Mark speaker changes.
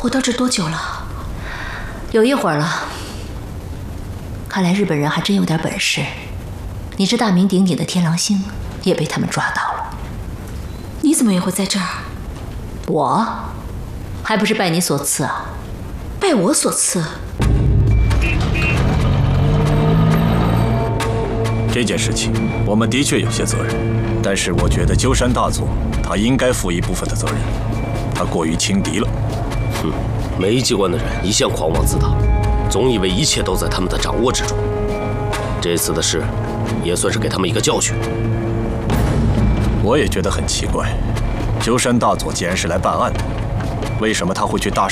Speaker 1: 我到这多久了？
Speaker 2: 有一会儿了。看来日本人还真有点本事，你这大名鼎鼎的天狼星也被他们抓到了。
Speaker 1: 你怎么也会在这儿？
Speaker 2: 我还不是拜你所赐啊？
Speaker 1: 拜我所赐？
Speaker 3: 这件事情我们的确有些责任，但是我觉得鸠山大佐他应该负一部分的责任，他过于轻敌了。
Speaker 4: 梅机关的人一向狂妄自大，总以为一切都在他们的掌握之中。这次的事也算是给他们一个教训。
Speaker 3: 我也觉得很奇怪，鸠山大佐既然是来办案的，为什么他会去大